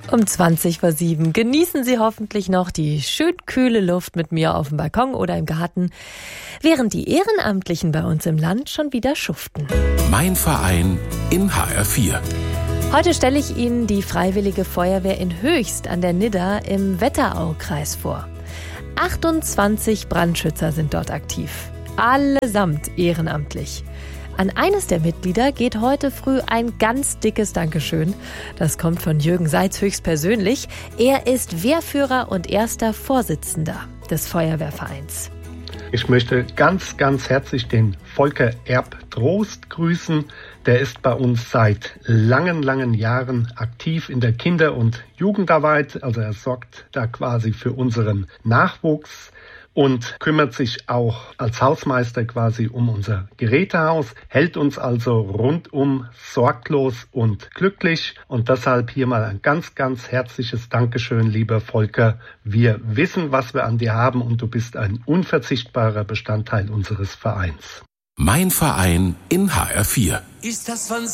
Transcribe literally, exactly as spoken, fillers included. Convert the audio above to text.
Um zwanzig vor sieben genießen Sie hoffentlich noch die schön kühle Luft mit mir auf dem Balkon oder im Garten, während die Ehrenamtlichen bei uns im Land schon wieder schuften. Mein Verein in H R vier. Heute stelle ich Ihnen die Freiwillige Feuerwehr in Höchst an der Nidda im Wetteraukreis vor. achtundzwanzig Brandschützer sind dort aktiv, allesamt ehrenamtlich. An eines der Mitglieder geht heute früh ein ganz dickes Dankeschön. Das kommt von Jürgen Seitz höchstpersönlich. Er ist Wehrführer und erster Vorsitzender des Feuerwehrvereins. Ich möchte ganz, ganz herzlich den Volker Erb-Drost grüßen. Der ist bei uns seit langen, langen Jahren aktiv in der Kinder- und Jugendarbeit. Also er sorgt da quasi für unseren Nachwuchs und kümmert sich auch als Hausmeister quasi um unser Gerätehaus, hält uns also rundum sorglos und glücklich. Und deshalb hier mal ein ganz, ganz herzliches Dankeschön, lieber Volker. Wir wissen, was wir an dir haben und du bist ein unverzichtbarer Bestandteil unseres Vereins. Mein Verein in H R vier. Ist das von